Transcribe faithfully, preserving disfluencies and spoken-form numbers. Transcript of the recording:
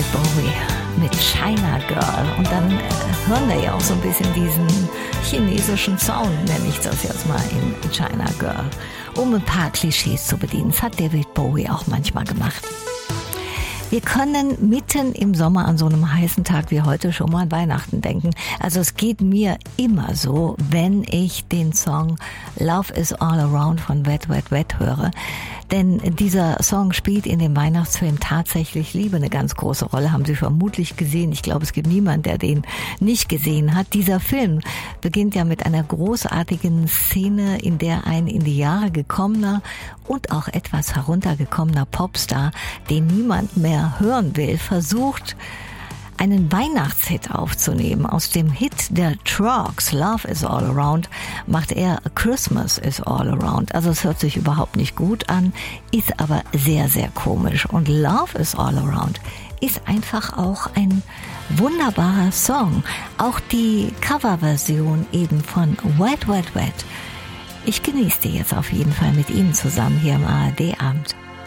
David Bowie mit China Girl. Und dann äh, hören wir ja auch so ein bisschen diesen chinesischen Sound, nenne ich das jetzt mal, in China Girl, um ein paar Klischees zu bedienen. Das hat David Bowie auch manchmal gemacht. Wir können mitten im Sommer an so einem heißen Tag wie heute schon mal an Weihnachten denken. Also es geht mir immer so, wenn ich den Song Love is All Around von Wet, Wet, Wet höre. Denn dieser Song spielt in dem Weihnachtsfilm Tatsächlich Liebe eine ganz große Rolle, haben Sie vermutlich gesehen. Ich glaube, es gibt niemanden, der den nicht gesehen hat. Dieser Film beginnt ja mit einer großartigen Szene, in der ein in die Jahre gekommener und auch etwas heruntergekommener Popstar, den niemand mehr hören will, versucht, einen Weihnachtshit aufzunehmen. Aus dem Hit der Trucks, Love is All Around, macht er Christmas is All Around. Also es hört sich überhaupt nicht gut an, ist aber sehr, sehr komisch. Und Love is All Around ist einfach auch ein wunderbarer Song. Auch die Coverversion eben von Wet, Wet, Wet. Ich genieße die jetzt auf jeden Fall mit Ihnen zusammen hier im A R D-Abend.